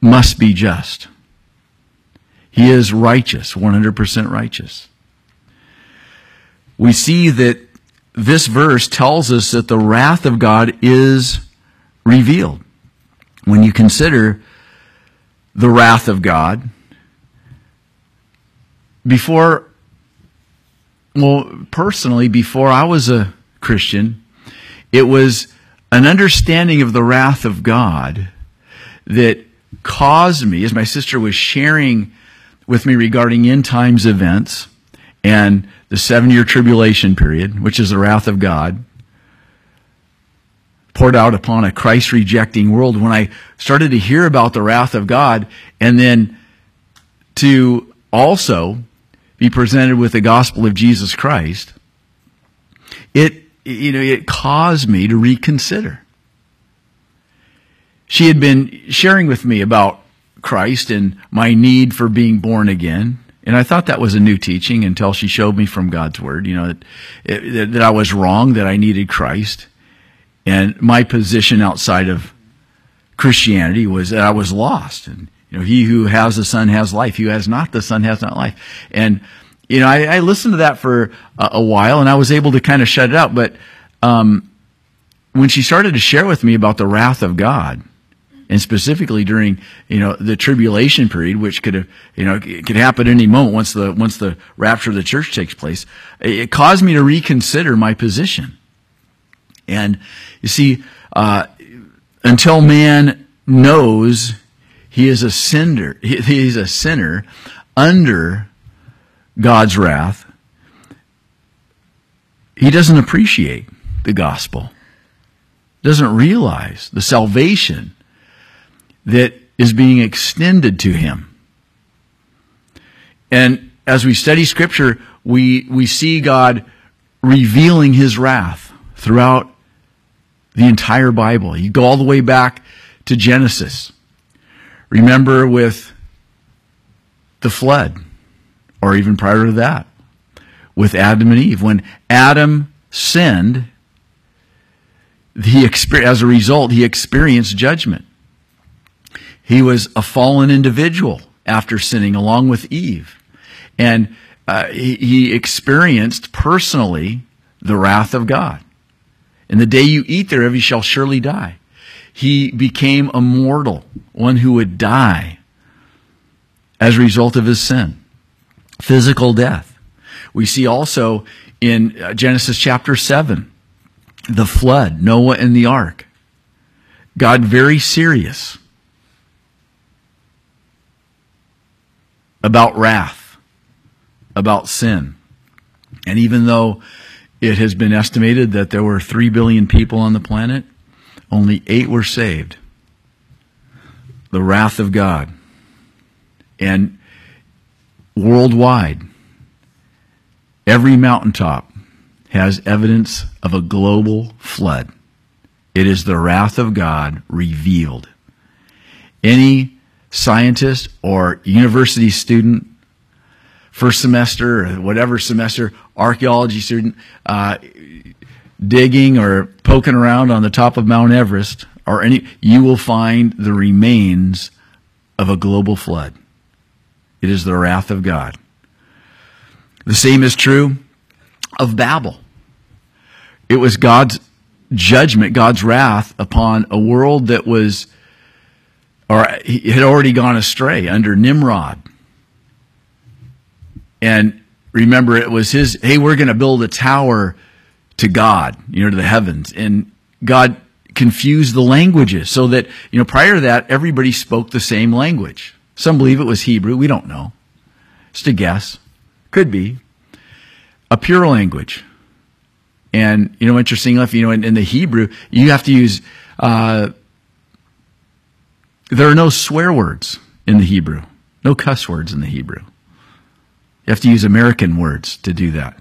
must be just. He is righteous, 100% righteous. We see that this verse tells us that the wrath of God is revealed. When you consider the wrath of God, personally, before I was a Christian, it was an understanding of the wrath of God that caused me, as my sister was sharing with me regarding end times events and the 7-year tribulation period, which is the wrath of God, poured out upon a Christ-rejecting world. When I started to hear about the wrath of God, and then to also be presented with the gospel of Jesus Christ, it caused me to reconsider. She had been sharing with me about Christ and my need for being born again. And I thought that was a new teaching until she showed me from God's Word, that I was wrong, that I needed Christ. And my position outside of Christianity was that I was lost. And, he who has the Son has life. He who has not the Son has not life. And, I listened to that for a while, and I was able to kind of shut it out. But when she started to share with me about the wrath of God, and specifically during, the tribulation period, which could have, it could happen any moment once the rapture of the church takes place, it caused me to reconsider my position. And you see, until man knows he is a sinner, he's a sinner under God's wrath, he doesn't appreciate the gospel, doesn't realize the salvation that is being extended to him. And as we study Scripture, we see God revealing His wrath throughout the entire Bible. You go all the way back to Genesis. Remember with the flood, or even prior to that, with Adam and Eve. When Adam sinned, as a result, he experienced judgment. He was a fallen individual after sinning, along with Eve. And he experienced personally the wrath of God. And the day you eat thereof, you shall surely die. He became a mortal, one who would die as a result of his sin. Physical death. We see also in Genesis chapter 7, the flood, Noah and the ark. God very serious about wrath, about sin. And even though it has been estimated that there were 3 billion people on the planet, only 8 were saved. The wrath of God. And worldwide, every mountaintop has evidence of a global flood. It is the wrath of God revealed. Any scientist or university student, first semester or whatever semester, archaeology student, digging or poking around on the top of Mount Everest, you will find the remains of a global flood. It is the wrath of God. The same is true of Babel. It was God's judgment, God's wrath upon a world that was, or had already gone astray under Nimrod. And remember, it was his, hey, we're going to build a tower to God, to the heavens. And God confused the languages so that, prior to that, everybody spoke the same language. Some believe it was Hebrew. We don't know. Just a guess. Could be. A pure language. And, interesting enough, in the Hebrew, you have to use, there are no swear words in the Hebrew. No cuss words in the Hebrew. You have to use American words to do that,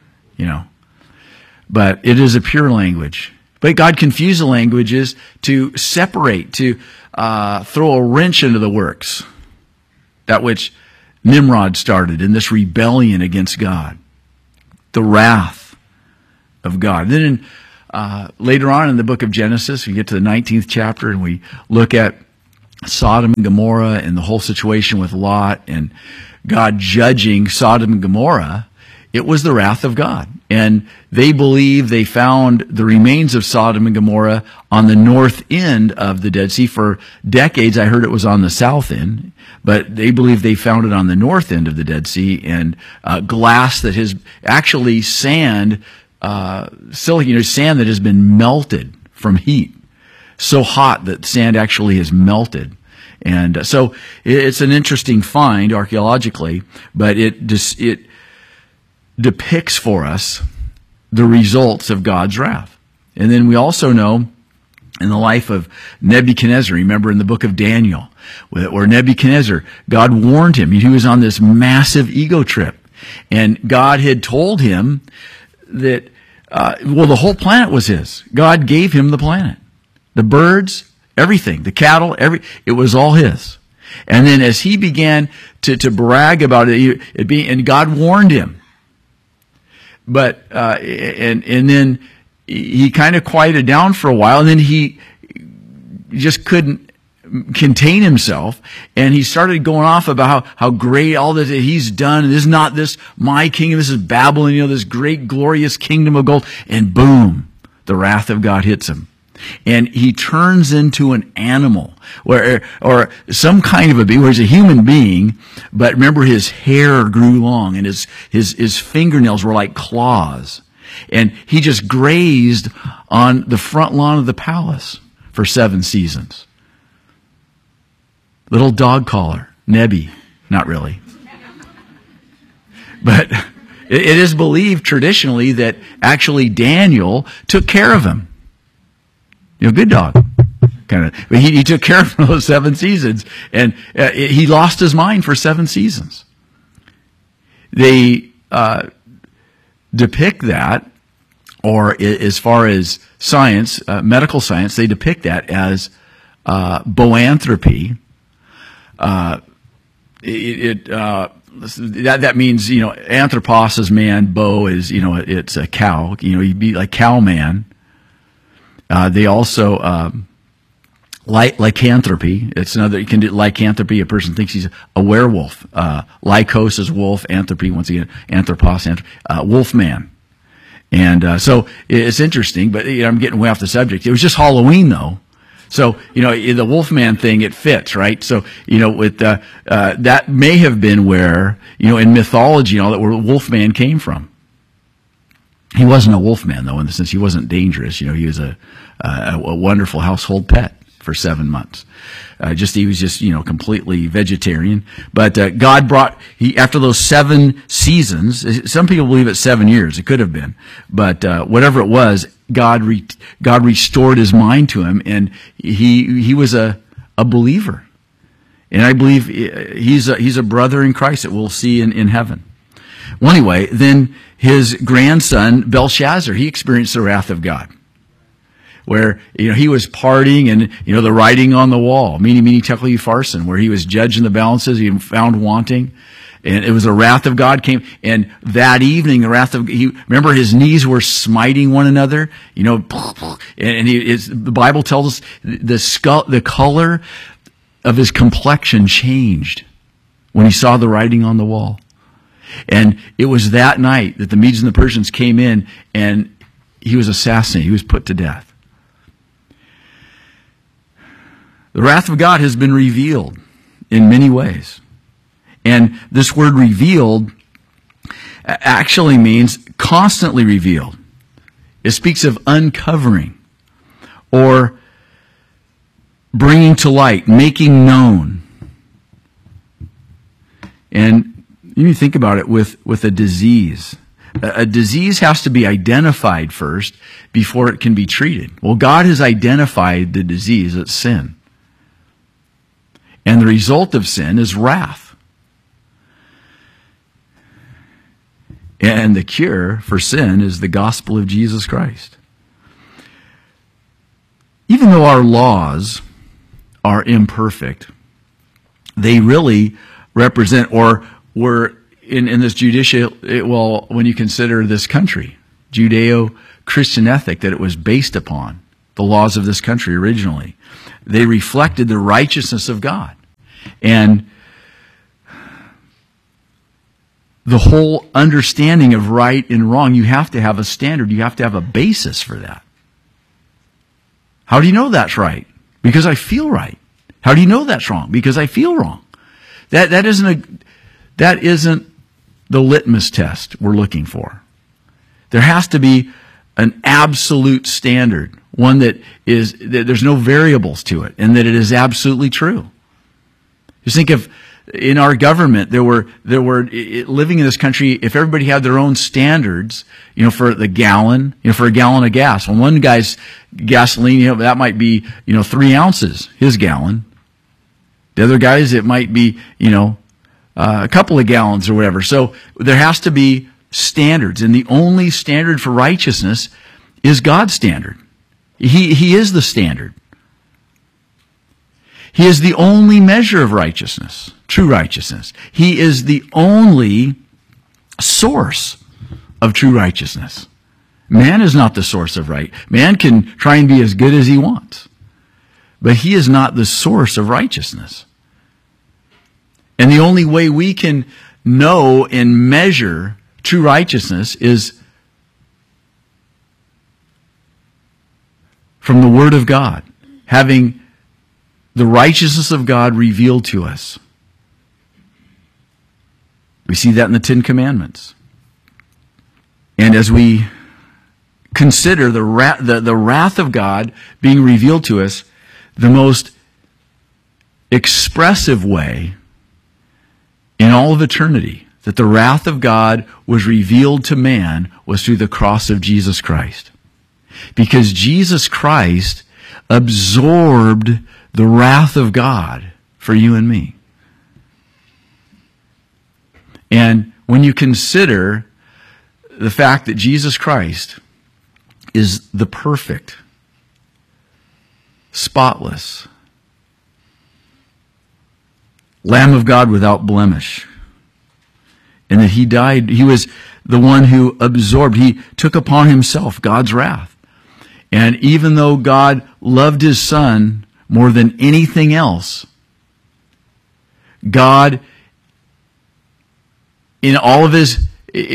But it is a pure language. But God confused the languages to separate, to throw a wrench into the works. That which Nimrod started in this rebellion against God. The wrath of God. Then later on in the book of Genesis, we get to the 19th chapter and we look at Sodom and Gomorrah and the whole situation with Lot and God judging Sodom and Gomorrah, it was the wrath of God. And they believe they found the remains of Sodom and Gomorrah on the north end of the Dead Sea. For decades, I heard it was on the south end, but they believe they found it on the north end of the Dead Sea, and glass that has actually sand, silicon, sand that has been melted from heat. So hot that sand actually has melted. And so it's an interesting find archaeologically, but it depicts for us the results of God's wrath. And then we also know in the life of Nebuchadnezzar, remember in the book of Daniel, where Nebuchadnezzar, God warned him. He was on this massive ego trip. And God had told him that, the whole planet was his. God gave him the planet. The birds, everything, the cattle, it was all his. And then as he began to brag about it, and God warned him. But, and then he kind of quieted down for a while, and then he just couldn't contain himself, and he started going off about how great all that he's done, and this is not this my kingdom, this is Babylon, this great glorious kingdom of gold, and boom, the wrath of God hits him. And he turns into an animal, or some kind of a being, where he's a human being, but remember his hair grew long, and his fingernails were like claws. And he just grazed on the front lawn of the palace for 7 seasons. Little dog collar, Nebi, not really. But it is believed traditionally that actually Daniel took care of him. Good dog, kind of. But he took care of him for those 7 seasons, and he lost his mind for 7 seasons. They depict that, or as far as science, medical science, they depict that as boanthropy. That means, anthropos is man, bo is, it's a cow. You'd be like cow man. They also, lycanthropy. It's another, you can do lycanthropy. A person thinks he's a werewolf. Lycos is wolf. Anthropy, once again, anthropos, wolf man. And, so it's interesting, but I'm getting way off the subject. It was just Halloween though. So, the Wolfman thing, it fits, right? So, with, that may have been where, in mythology and all that, where Wolfman came from. He wasn't a wolfman, though, in the sense he wasn't dangerous. He was a wonderful household pet for 7 months. He was just, completely vegetarian. But God brought, after those 7 seasons, some people believe it's 7 years. It could have been. But whatever it was, God restored his mind to him, and he was a believer. And I believe he's a brother in Christ that we'll see in heaven. Well, anyway, then his grandson, Belshazzar, he experienced the wrath of God. Where, he was partying and, the writing on the wall, mene, mene, tekel, upharsin, where he was judging the balances, he found wanting. And it was the wrath of God came. And that evening, remember his knees were smiting one another, and the Bible tells us the color of his complexion changed when he saw the writing on the wall. And it was that night that the Medes and the Persians came in, and he was assassinated. He was put to death. The wrath of God has been revealed in many ways. And this word revealed actually means constantly revealed. It speaks of uncovering or bringing to light, making known. And you think about it with a disease. A disease has to be identified first before it can be treated. Well, God has identified the disease, it's sin. And the result of sin is wrath. And the cure for sin is the gospel of Jesus Christ. Even though our laws are imperfect, they really represent, or were in this when you consider this country, Judeo-Christian ethic that it was based upon, the laws of this country originally. they reflected the righteousness of God. And the whole understanding of right and wrong, you have to have a standard. You have to have a basis for that. How do you know that's right? Because I feel right. How do you know that's wrong? Because I feel wrong. That isn't the litmus test we're looking for. There has to be an absolute standard, one that there's no variables to it, and that it is absolutely true. Just think of, in our government, there were living in this country, if everybody had their own standards, for the gallon, for a gallon of gas. Well, one guy's gasoline, that might be, 3 ounces, his gallon. The other guys, it might be, a couple of gallons or whatever. So there has to be standards, and the only standard for righteousness is God's standard. He is the standard. He is the only measure of righteousness, true righteousness. He is the only source of true righteousness. Man is not the source of right. Man can try and be as good as he wants, but he is not the source of righteousness. And the only way we can know and measure true righteousness is from the Word of God, having the righteousness of God revealed to us. We see that in the 10 Commandments. And as we consider the wrath of God being revealed to us, the most expressive way in all of eternity that the wrath of God was revealed to man was through the cross of Jesus Christ. Because Jesus Christ absorbed the wrath of God for you and me. And when you consider the fact that Jesus Christ is the perfect, spotless Lamb of God without blemish, and that he died, he was the one who absorbed, he took upon himself God's wrath. And even though God loved his Son more than anything else, God, in all of his